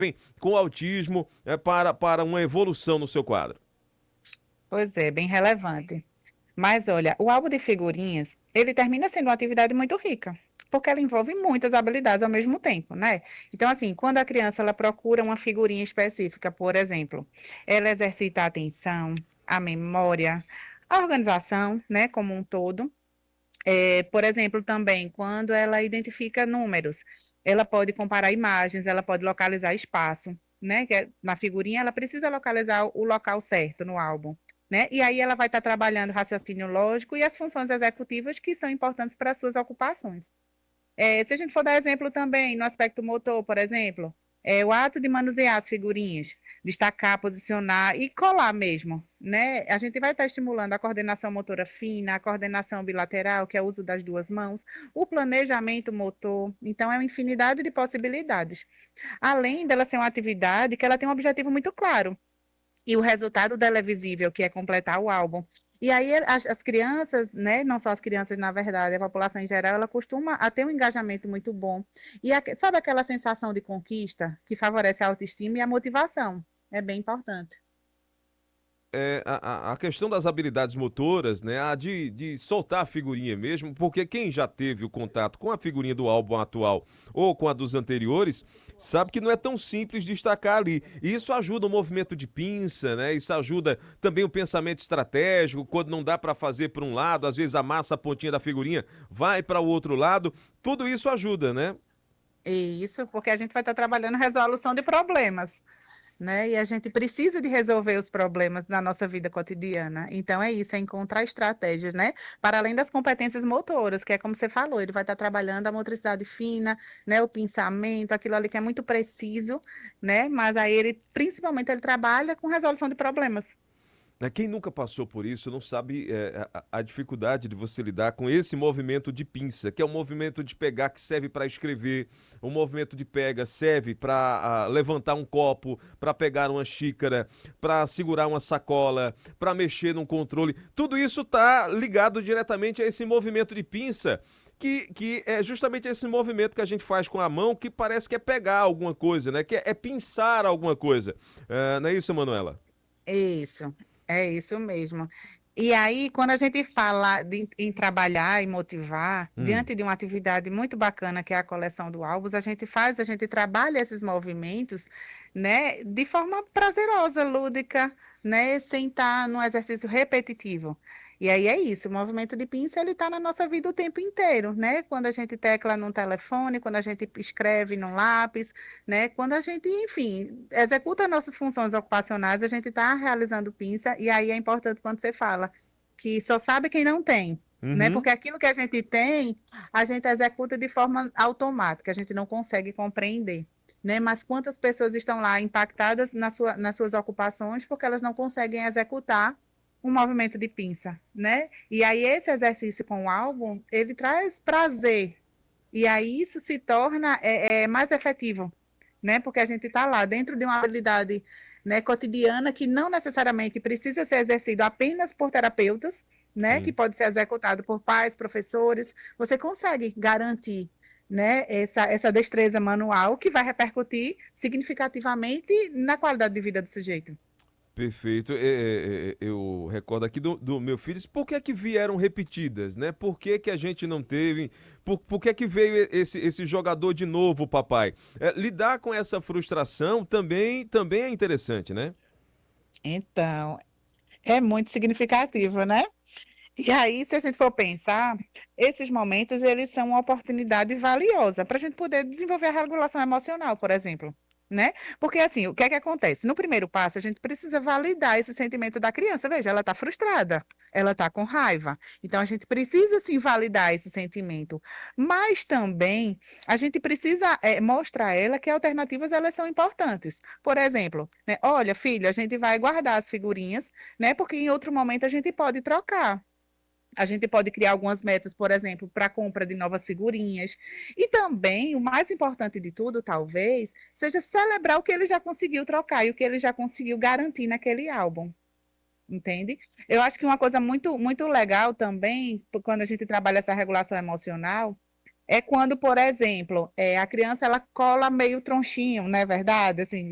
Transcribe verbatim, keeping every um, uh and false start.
com autismo é, para, para uma evolução no seu quadro? Pois é, bem relevante. Mas olha, o álbum de figurinhas, ele termina sendo uma atividade muito rica, porque ela envolve muitas habilidades ao mesmo tempo, né? Então, assim, quando a criança ela procura uma figurinha específica, por exemplo, ela exercita a atenção, a memória, a organização, né, como um todo. É, por exemplo, também, quando ela identifica números, ela pode comparar imagens, ela pode localizar espaço, né? Que é- na figurinha ela precisa localizar o local certo no álbum, né? E aí ela vai estar trabalhando raciocínio lógico e as funções executivas que são importantes para as suas ocupações. É, se a gente for dar exemplo também no aspecto motor, por exemplo, é, o ato de manusear as figurinhas, destacar, posicionar e colar mesmo, né? A gente vai estar estimulando a coordenação motora fina, a coordenação bilateral, que é o uso das duas mãos, o planejamento motor. Então, é uma infinidade de possibilidades. Além dela ser uma atividade que ela tem um objetivo muito claro, e o resultado dela é visível, que é completar o álbum. E aí as, as crianças, né, não só as crianças, na verdade, a população em geral, ela costuma a ter um engajamento muito bom. E a, sabe aquela sensação de conquista que favorece a autoestima e a motivação? É bem importante. É, a, a a questão das habilidades motoras, né? A de, de soltar a figurinha mesmo, porque quem já teve o contato com a figurinha do álbum atual ou com a dos anteriores, sabe que não é tão simples destacar ali. E isso ajuda o movimento de pinça, né? Isso ajuda também o pensamento estratégico, quando não dá para fazer por um lado, às vezes amassa a pontinha da figurinha, vai para o outro lado. Tudo isso ajuda, né? E isso porque a gente vai estar trabalhando resolução de problemas, né? E a gente precisa de resolver os problemas na nossa vida cotidiana. Então é isso, é encontrar estratégias, né? Para além das competências motoras, que é como você falou, ele vai estar trabalhando a motricidade fina, né? O pensamento, aquilo ali que é muito preciso, né? Mas aí ele, principalmente, ele trabalha com resolução de problemas. Né, quem nunca passou por isso não sabe é, a, a dificuldade de você lidar com esse movimento de pinça, que é o movimento de pegar que serve para escrever, o movimento de pega serve para levantar um copo, para pegar uma xícara, para segurar uma sacola, para mexer num controle. Tudo isso está ligado diretamente a esse movimento de pinça. Que, que é justamente esse movimento que a gente faz com a mão, que parece que é pegar alguma coisa, né? Que é, é pinçar alguma coisa. É, não é isso, Manuela? Isso, é isso mesmo. E aí, quando a gente fala de- em trabalhar e motivar, Hum. diante de uma atividade muito bacana que é a coleção do álbuns, a gente faz, a gente trabalha esses movimentos, né, de forma prazerosa, lúdica, né, sem estar num exercício repetitivo. E aí é isso, o movimento de pinça, ele está na nossa vida o tempo inteiro, né? Quando a gente tecla num telefone, quando a gente escreve num lápis, né? Quando a gente, enfim, executa nossas funções ocupacionais, a gente está realizando pinça, e aí é importante quando você fala que só sabe quem não tem, né? Uhum. Porque aquilo que a gente tem, a gente executa de forma automática, a gente não consegue compreender. Né? Mas quantas pessoas estão lá impactadas na sua, nas suas ocupações porque elas não conseguem executar um movimento de pinça, né? E aí esse exercício com o álbum, ele traz prazer, e aí isso se torna é, é, mais efetivo, né? Porque a gente está lá dentro de uma habilidade, né, cotidiana que não necessariamente precisa ser exercido apenas por terapeutas, né? Que Sim. pode ser executado por pais, professores. Você consegue garantir, né, essa, essa destreza manual que vai repercutir significativamente na qualidade de vida do sujeito. Perfeito. É, é, é, eu recordo aqui do, do meu filho, por que é que vieram repetidas, né? Por que que a gente não teve? Por, por que é que veio esse, esse jogador de novo, papai? É, lidar com essa frustração também, também é interessante, né? Então, é muito significativo, né? E aí, se a gente for pensar, esses momentos, eles são uma oportunidade valiosa para a gente poder desenvolver a regulação emocional, por exemplo, né? Porque assim, o que é que acontece? No primeiro passo, a gente precisa validar esse sentimento da criança. Veja, ela está frustrada, ela está com raiva. Então, a gente precisa, sim, validar esse sentimento. Mas também, a gente precisa eh, mostrar a ela que alternativas, elas são importantes. Por exemplo, né? Olha, filho, a gente vai guardar as figurinhas, né? Porque em outro momento a gente pode trocar. A gente pode criar algumas metas, por exemplo, para a compra de novas figurinhas. E também, o mais importante de tudo, talvez, seja celebrar o que ele já conseguiu trocar e o que ele já conseguiu garantir naquele álbum. Entende? Eu acho que uma coisa muito, muito legal também, quando a gente trabalha essa regulação emocional, é quando, por exemplo, é, a criança ela cola meio tronchinho, não é verdade? Assim,